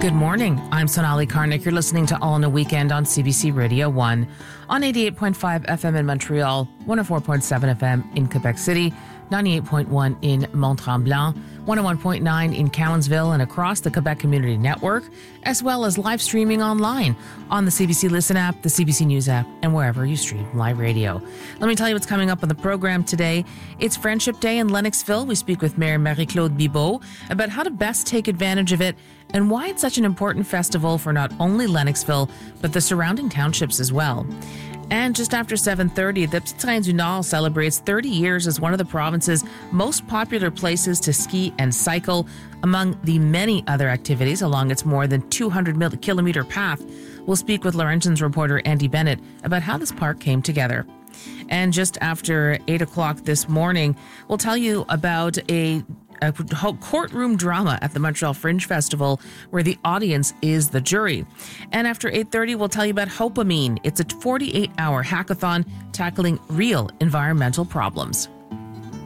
Good morning. I'm Sonali Karnik. You're listening to All in a Weekend on CBC Radio 1 on 88.5 FM in Montreal, 104.7 FM in Quebec City, 98.1 in Mont-Tremblant, 101.9 in Cowansville and across the Quebec Community Network, as well as live streaming online on the CBC Listen app, the CBC News app, and wherever you stream live radio. Let me tell you what's coming up on the program today. It's Friendship Day in Lennoxville. We speak with Mayor Marie-Claude Bibeau about how to best take advantage of it and why it's such an important festival for not only Lennoxville, but the surrounding townships as well. And just after 7:30, the Petite Reine du Nord celebrates 30 years as one of the province's most popular places to ski and cycle, among the many other activities along its more than 200-kilometer path. We'll speak with Laurentians reporter Andy Bennett about how this park came together. And just after 8 o'clock this morning, we'll tell you about a courtroom drama at the Montreal Fringe Festival where the audience is the jury. And after 8:30, we'll tell you about Hopamine. It's a 48-hour hackathon tackling real environmental problems.